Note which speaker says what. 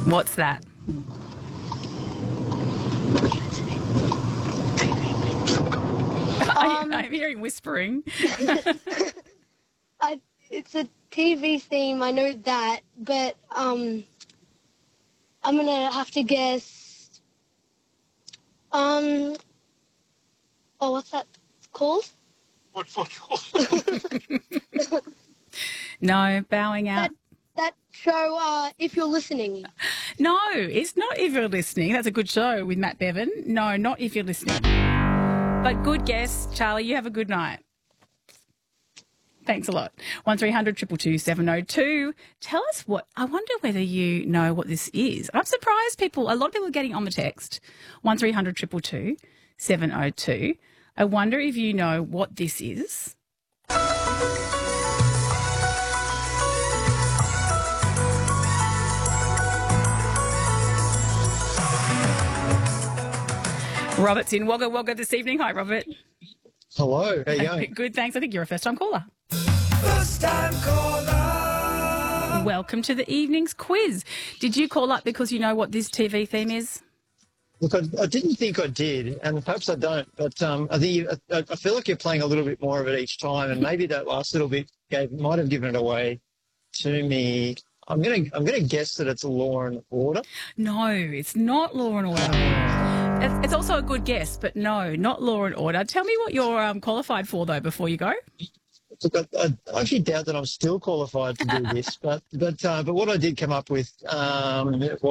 Speaker 1: What's that? I'm hearing whispering.
Speaker 2: It's a TV theme, I know that, but I'm gonna have to guess. What's that called?
Speaker 3: What's called?
Speaker 1: No, bowing out.
Speaker 2: That show, If You're Listening.
Speaker 1: No, it's not If You're Listening. That's a good show with Matt Bevan. No, not If You're Listening. But good guess, Charlie. You have a good night. Thanks a lot. 1300 222 702. Tell us what, I wonder whether you know what this is. I'm surprised a lot of people are getting on the text. 1300 222 702. I wonder if you know what this is. Robert's in Wagga Wagga this evening. Hi, Robert.
Speaker 4: Hello, how you going?
Speaker 1: Good, thanks. I think you're a first-time caller.
Speaker 5: First-time caller.
Speaker 1: Welcome to the evening's quiz. Did you call up because you know what this TV theme is?
Speaker 4: Look, I didn't think I did, and perhaps I don't, but I think I feel like you're playing a little bit more of it each time, and maybe that last little bit might have given it away to me. I'm gonna guess that it's Law and Order.
Speaker 1: No, it's not Law and Order. It's also a good guess, but no, not Law and Order. Tell me what you're qualified for, though, before you go.
Speaker 4: Look, I actually doubt that I'm still qualified to do this, but what I did come up with